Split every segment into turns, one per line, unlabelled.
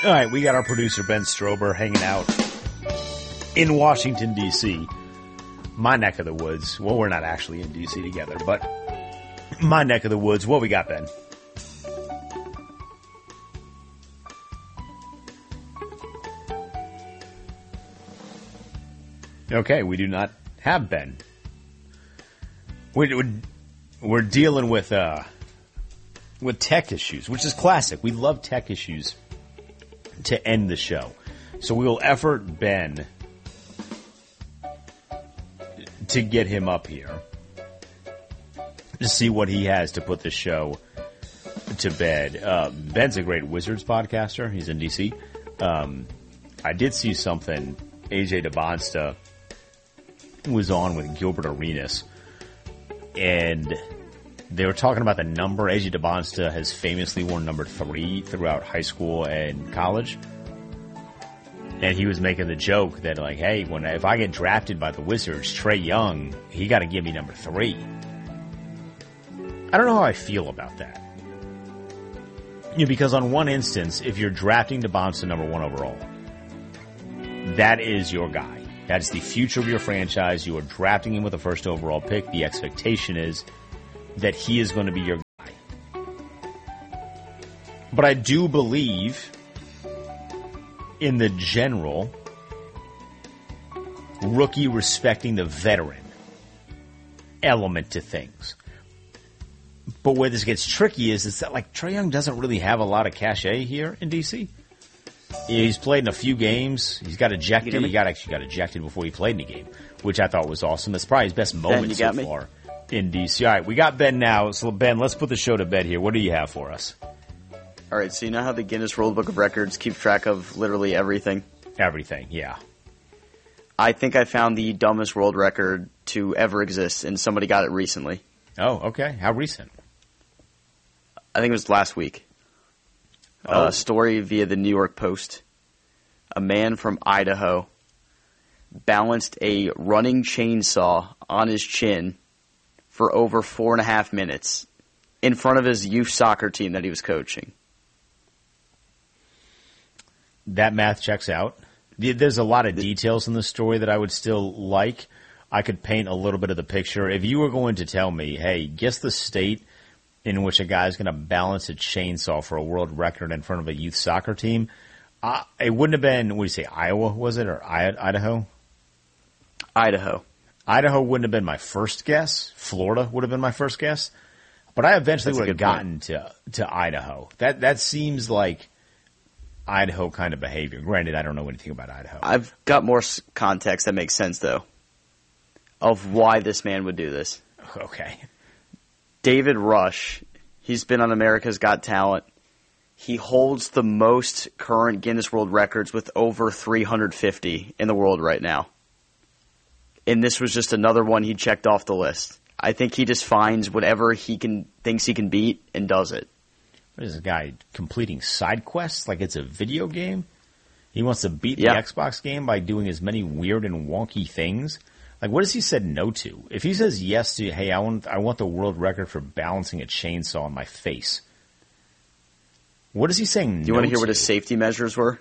All right, we got our producer Ben Strober hanging out in Washington, D.C., my neck of the woods. Well, we're not actually in D.C. together, but my neck of the woods. What we got, Ben? Okay, we do not have Ben. We're dealing with tech issues, which is classic. We love tech issues to end the show. So we will effort Ben to get him up here to see what he has to put the show to bed. Ben's a great Wizards podcaster. He's in D.C. I did see something. AJ DeBonsta was on with Gilbert Arenas, and they were talking about the number. AJ DeBonsta has famously worn number 3 throughout high school and college. And he was making the joke that, like, hey, if I get drafted by the Wizards, Trae Young, he got to give me number 3. I don't know how I feel about that. Because on one instance, if you're drafting DeBonsta number 1 overall, that is your guy. That is the future of your franchise. You are drafting him with a first overall pick. The expectation is that he is going to be your guy. But I do believe in the general rookie respecting the veteran element to things. But where this gets tricky is that, like, Trae Young doesn't really have a lot of cachet here in D.C. He's played in a few games. He's got ejected. He actually got ejected before he played in the game, which I thought was awesome. That's probably his best moment so far in D.C. All right, we got Ben now. So, Ben, let's put the show to bed here. What do you have for us?
All right, so you know how the Guinness World Book of Records keeps track of literally everything?
Everything, yeah.
I think I found the dumbest world record to ever exist, and somebody got it recently.
Oh, okay. How recent?
I think it was last week. A story via the New York Post. A man from Idaho balanced a running chainsaw on his chin for over 4.5 minutes in front of his youth soccer team that he was coaching.
That math checks out. There's a lot of details in the story that I would still like. I could paint a little bit of the picture. If you were going to tell me, hey, guess the state in which a guy's going to balance a chainsaw for a world record in front of a youth soccer team, it wouldn't have been, what do you say, Iowa, was it, or Idaho?
Idaho.
Idaho wouldn't have been my first guess. Florida would have been my first guess. But I eventually would have gotten to Idaho. That seems like Idaho kind of behavior. Granted, I don't know anything about Idaho.
I've got more context that makes sense, though, of why this man would do this.
Okay.
David Rush, he's been on America's Got Talent. He holds the most current Guinness World Records with over 350 in the world right now. And this was just another one he checked off the list. I think he just finds whatever thinks he can beat and does it.
What is this guy completing side quests like it's a video game? He wants to beat the Xbox game by doing as many weird and wonky things. Like, what has he said no to? If he says yes to, hey, I want the world record for balancing a chainsaw on my face. What is he saying no to?
Do you want to hear what his safety measures were?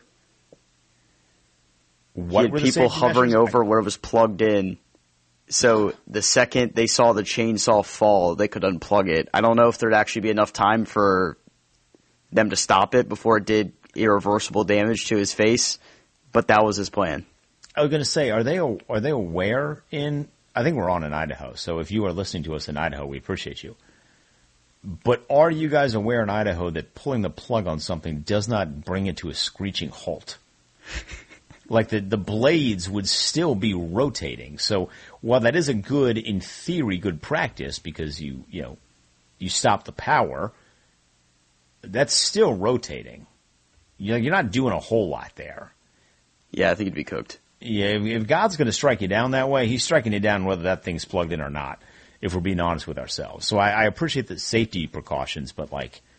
What
he had people hovering over where it was plugged in. So the second they saw the chainsaw fall, they could unplug it. I don't know if there'd actually be enough time for them to stop it before it did irreversible damage to his face, but that was his plan.
I was going to say, are they aware in? I think we're on in Idaho, so if you are listening to us in Idaho, we appreciate you. But are you guys aware in Idaho that pulling the plug on something does not bring it to a screeching halt? Like the blades would still be rotating. So while that is in theory, good practice because you stop the power, that's still rotating. You're not doing a whole lot there.
Yeah, I think you'd be cooked.
Yeah, if God's going to strike you down that way, he's striking you down whether that thing's plugged in or not, if we're being honest with ourselves. So I appreciate the safety precautions, but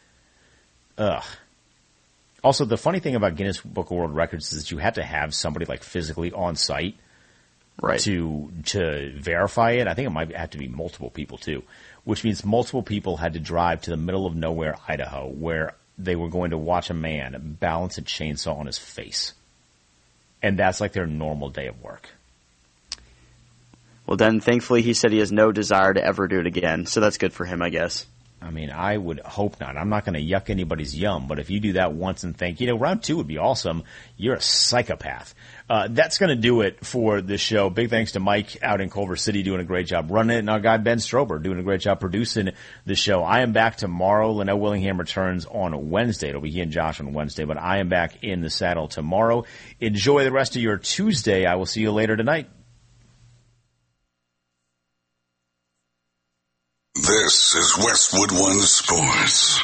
Also, the funny thing about Guinness Book of World Records is that you had to have somebody physically on site to verify it. I think it might have to be multiple people too, which means multiple people had to drive to the middle of nowhere, Idaho, where they were going to watch a man balance a chainsaw on his face. And that's like their normal day of work.
Well, then, thankfully, he said he has no desire to ever do it again. So that's good for him, I guess.
I mean, I would hope not. I'm not going to yuck anybody's yum, but if you do that once and think, round 2 would be awesome, you're a psychopath. That's going to do it for this show. Big thanks to Mike out in Culver City doing a great job running it, and our guy Ben Strober doing a great job producing the show. I am back tomorrow. Linnell Willingham returns on Wednesday. It'll be he and Josh on Wednesday, but I am back in the saddle tomorrow. Enjoy the rest of your Tuesday. I will see you later tonight.
This is Westwood One Sports.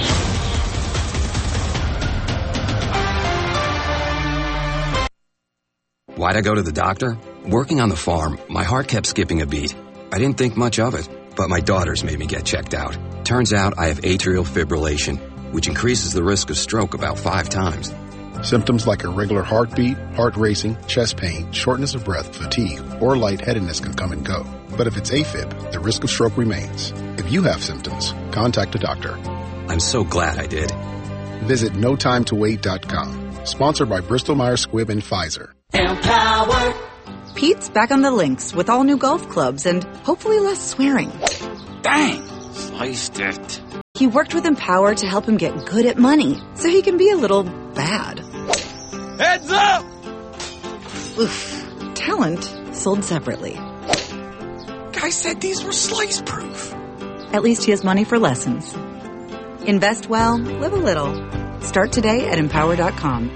Why'd I go to the doctor? Working on the farm, my heart kept skipping a beat. I didn't think much of it, but my daughters made me get checked out. Turns out I have atrial fibrillation, which increases the risk of stroke about 5 times.
Symptoms like irregular heartbeat, heart racing, chest pain, shortness of breath, fatigue, or lightheadedness can come and go. But if it's AFib, the risk of stroke remains. If you have symptoms, contact a doctor.
I'm so glad I did.
Visit NoTimeToWait.com. Sponsored by Bristol-Myers Squibb and Pfizer.
Empower. Pete's back on the links with all new golf clubs and hopefully less swearing.
Dang! Sliced it.
He worked with Empower to help him get good at money so he can be a little bad.
Heads up!
Oof. Talent sold separately.
Guy said these were slice-proof.
At least he has money for lessons. Invest well, live a little. Start today at Empower.com.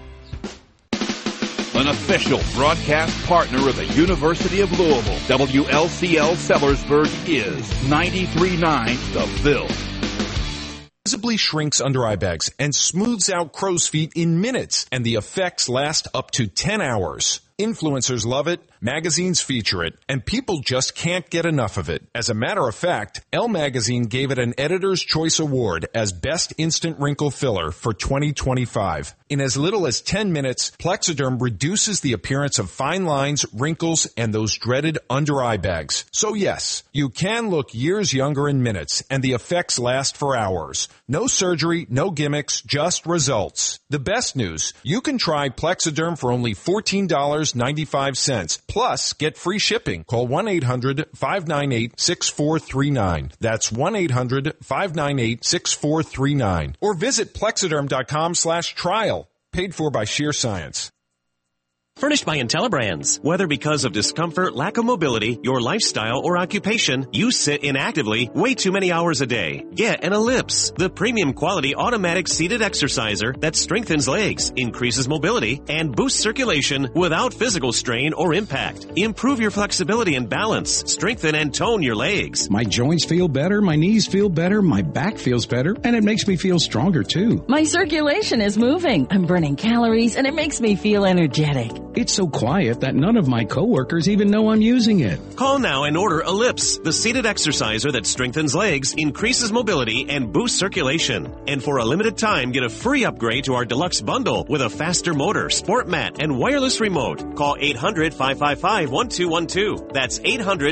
An official broadcast partner of the University of Louisville, WLCL Sellersburg is 93.9 The Ville.
Visibly shrinks under eye bags and smooths out crow's feet in minutes, and the effects last up to 10 hours. Influencers love it, magazines feature it, and people just can't get enough of it. As a matter of fact, Elle Magazine gave it an Editor's Choice Award as Best Instant Wrinkle Filler for 2025. In as little as 10 minutes, Plexiderm reduces the appearance of fine lines, wrinkles, and those dreaded under-eye bags. So yes, you can look years younger in minutes, and the effects last for hours. No surgery, no gimmicks, just results. The best news, you can try Plexiderm for only $14.95. Plus, get free shipping. Call 1-800-598-6439. That's 1-800-598-6439. Or visit Plexiderm.com/trial. Paid for by Sheer Science.
Furnished by IntelliBrands. Whether because of discomfort, lack of mobility, your lifestyle, or occupation, you sit inactively way too many hours a day. Get an Ellipse, the premium quality automatic seated exerciser that strengthens legs, increases mobility, and boosts circulation without physical strain or impact. Improve your flexibility and balance. Strengthen and tone your legs.
My joints feel better, my knees feel better, my back feels better, and it makes me feel stronger too.
My circulation is moving. I'm burning calories, and it makes me feel energetic.
It's so quiet that none of my coworkers even know I'm using it.
Call now and order Ellipse, the seated exerciser that strengthens legs, increases mobility, and boosts circulation. And for a limited time, get a free upgrade to our deluxe bundle with a faster motor, sport mat, and wireless remote. Call 800-555-1212. That's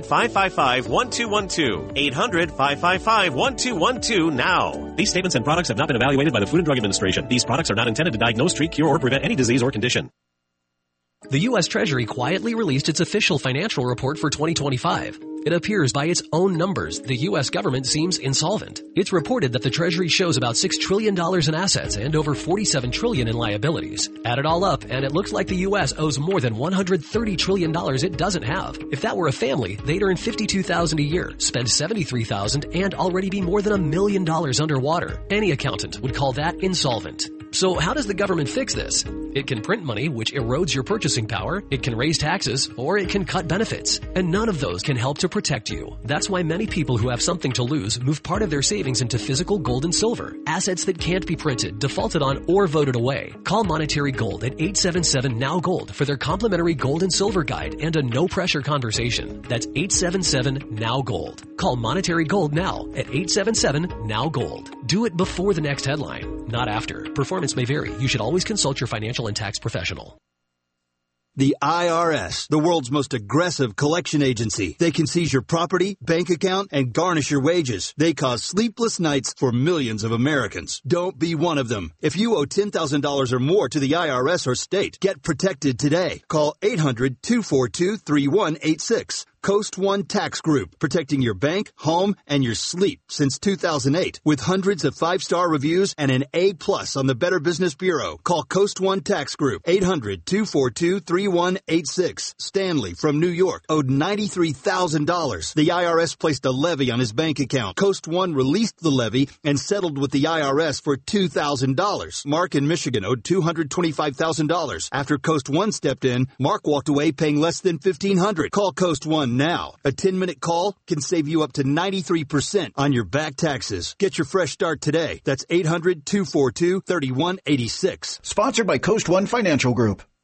800-555-1212. 800-555-1212 now. These statements and products have not been evaluated by the Food and Drug Administration. These products are not intended to diagnose, treat, cure, or prevent any disease or condition.
The U.S. Treasury quietly released its official financial report for 2025. It appears by its own numbers, the U.S. government seems insolvent. It's reported that the Treasury shows about $6 trillion in assets and over $47 trillion in liabilities. Add it all up, and it looks like the U.S. owes more than $130 trillion it doesn't have. If that were a family, they'd earn $52,000 a year, spend $73,000, and already be more than $1 million underwater. Any accountant would call that insolvent. So how does the government fix this? It can print money, which erodes your purchasing power. It can raise taxes, or it can cut benefits. And none of those can help to protect you. That's why many people who have something to lose move part of their savings into physical gold and silver. Assets that can't be printed, defaulted on, or voted away. Call Monetary Gold at 877-NOW-GOLD for their complimentary gold and silver guide and a no-pressure conversation. That's 877-NOW-GOLD. Call Monetary Gold now at 877-NOW-GOLD. Do it before the next headline, not after. Performance may vary. You should always consult your financial and tax professional.
The IRS, the world's most aggressive collection agency. They can seize your property, bank account, and garnish your wages. They cause sleepless nights for millions of Americans. Don't be one of them. If you owe $10,000 or more to the IRS or state, get protected today. Call 800-242-3186. Coast One Tax Group, protecting your bank, home, and your sleep since 2008. With hundreds of 5-star reviews and an A+ on the Better Business Bureau. Call Coast One Tax Group, 800-242-3186. Stanley from New York owed $93,000. The IRS placed a levy on his bank account. Coast One released the levy and settled with the IRS for $2,000. Mark in Michigan owed $225,000. After Coast One stepped in, Mark walked away paying less than $1,500. Call Coast One now. A 10-minute call can save you up to 93% on your back taxes. Get your fresh start today. That's 800-242-3186.
Sponsored by Coast One Financial Group.